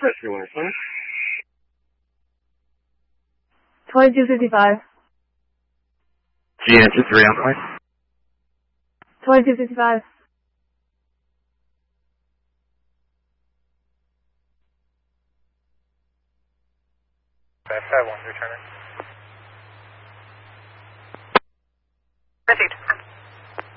Rescue 120. 2255. G engine 3 on point. 2255. Side 1, returning.